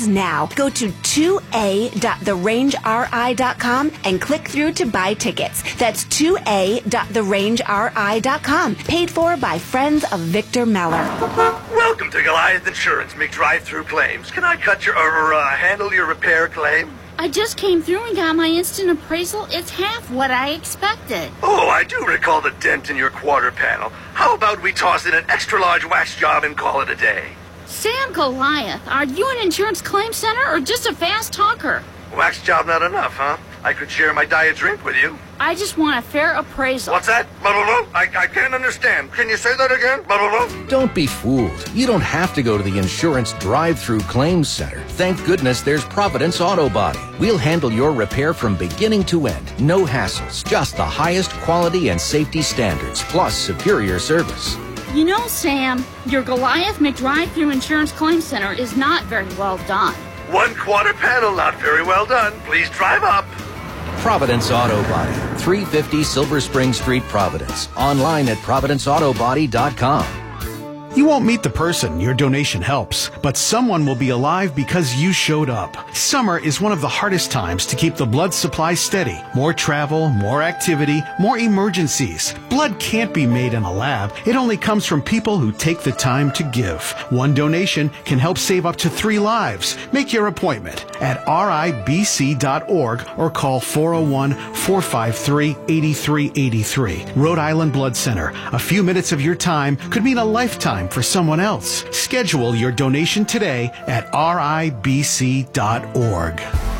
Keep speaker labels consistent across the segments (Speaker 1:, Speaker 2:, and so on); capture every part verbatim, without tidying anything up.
Speaker 1: tickets now. Go to two a dot the range r i dot com and click through to buy tickets. That's two a dot the range r i dot com. Paid for by Friends of Victor Meller.
Speaker 2: Welcome to Goliath Insurance. Make drive-through claims. Can I cut your or uh, handle your repair claim?
Speaker 3: I just came through and got my instant appraisal. It's half what I expected.
Speaker 2: Oh, I do recall the dent in your quarter panel. How about we toss in an extra-large wax job and call it a day?
Speaker 3: Sam Goliath, are you an insurance claim center or just a fast talker?
Speaker 2: Wax job not enough, huh? I could share my diet drink with you.
Speaker 3: I just want a fair appraisal.
Speaker 2: What's that? Blah, blah, blah. I, I can't understand. Can you say that again? Blah, blah, blah.
Speaker 4: Don't be fooled. You don't have to go to the insurance drive-through claims center. Thank goodness there's Providence Auto Body. We'll handle your repair from beginning to end. No hassles, just the highest quality and safety standards, plus superior service.
Speaker 3: You know, Sam, your Goliath McDrive-Through Insurance Claim Center is not very well done.
Speaker 2: One quarter panel, not very well done. Please drive up.
Speaker 4: Providence Auto Body, three fifty Silver Spring Street, Providence. Online at providence auto body dot com.
Speaker 5: You won't meet the person your donation helps, but someone will be alive because you showed up. Summer is one of the hardest times to keep the blood supply steady. More travel, more activity, more emergencies. Blood can't be made in a lab. It only comes from people who take the time to give. One donation can help save up to three lives. Make your appointment at r i b c dot org or call four oh one, four five three, eight three eight three. Rhode Island Blood Center. A few minutes of your time could mean a lifetime for someone else. Schedule your donation today at r i b c dot org.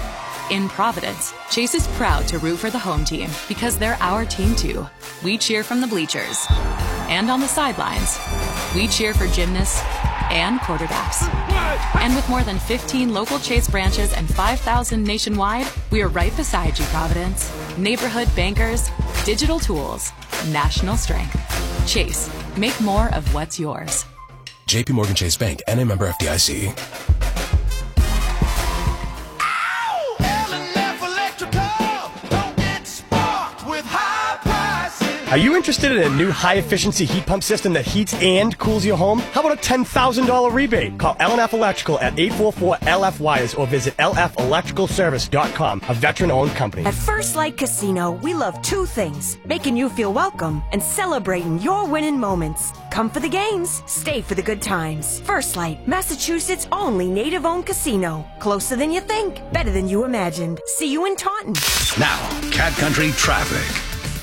Speaker 6: In Providence, Chase is proud to root for the home team because they're our team too. We cheer from the bleachers and on the sidelines. We cheer for gymnasts and quarterbacks. And with more than fifteen local Chase branches and five thousand nationwide, we are right beside you, Providence. Neighborhood bankers, digital tools, national strength. Chase, make more of what's yours.
Speaker 7: J P Morgan Chase Bank, N A member F D I C.
Speaker 8: Are you interested in a new high-efficiency heat pump system that heats and cools your home? How about a ten thousand dollars rebate? Call L and F Electrical at eight four four L F wires or visit L F electrical service dot com, a veteran-owned company.
Speaker 9: At First Light Casino, we love two things: making you feel welcome and celebrating your winning moments. Come for the games, stay for the good times. First Light, Massachusetts' only native-owned casino. Closer than you think, better than you imagined. See you in Taunton.
Speaker 10: Now, Cat Country traffic.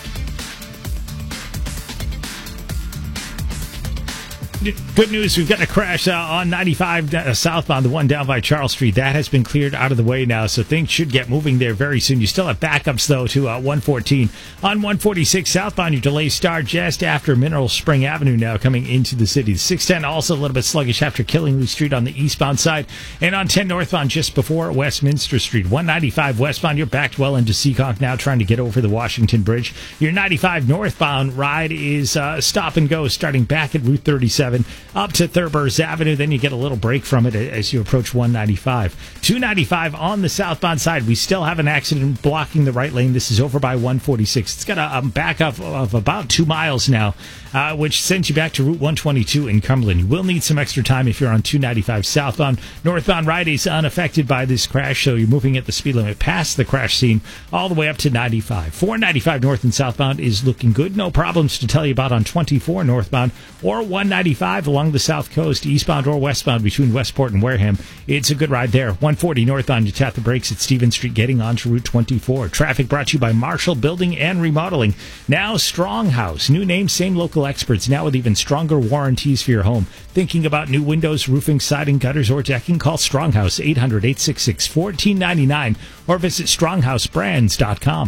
Speaker 11: Good news, we've got a crash uh, on ninety-five uh, southbound, the one down by Charles Street. That has been cleared out of the way now, so things should get moving there very soon. You still have backups, though, to uh, one fourteen. On one forty-six southbound, your delays start just after Mineral Spring Avenue now coming into the city. six ten also a little bit sluggish after Killingly Street on the eastbound side. And on ten northbound just before Westminster Street. one ninety-five westbound, you're backed well into Seekonk now trying to get over the Washington Bridge. Your ninety-five northbound ride is uh, stop and go starting back at Route thirty-seven. Up to Thurber's Avenue, then you get a little break from it as you approach one ninety-five. two ninety-five on the southbound side, we still have an accident blocking the right lane. This is over by one forty-six. It's got a, a backup of about two miles now, uh, which sends you back to Route one twenty-two in Cumberland. You will need some extra time if you're on two ninety-five southbound. Northbound right is unaffected by this crash, so you're moving at the speed limit past the crash scene all the way up to ninety-five. four ninety-five north and southbound is looking good. No problems to tell you about on twenty-four northbound or one ninety-five along the south coast, eastbound or westbound between Westport and Wareham. It's a good ride there. one forty northbound, you tap the brakes at Stevens Street getting onto Route twenty-four. Traffic brought to you by Marshall Building and Remodeling. Now Stronghouse. New name, same local experts, now with even stronger warranties for your home. Thinking about new windows, roofing, siding, gutters, or decking? Call Stronghouse, eight hundred, eight six six, one four nine nine or visit stronghouse brands dot com.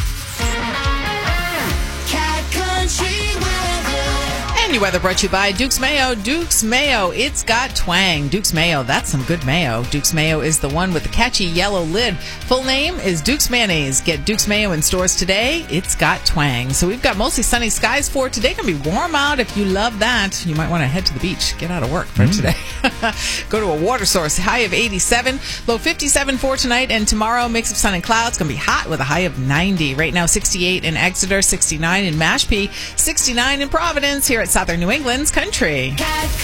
Speaker 12: New weather brought to you by Duke's Mayo. Duke's Mayo, it's got twang. Duke's Mayo, that's some good mayo. Duke's Mayo is the one with the catchy yellow lid. Full name is Duke's Mayonnaise. Get Duke's Mayo in stores today. It's got twang. So we've got mostly sunny skies for today. Going to be warm out if you love that. You might want to head to the beach. Get out of work for mm. today. Go to a water source. High of eighty-seven. Low fifty-seven for tonight and tomorrow. Mix of sun and clouds. Going to be hot with a high of ninety. Right now, sixty-eight in Exeter, sixty-nine in Mashpee, sixty-nine in Providence. Here at Southern New England's Country.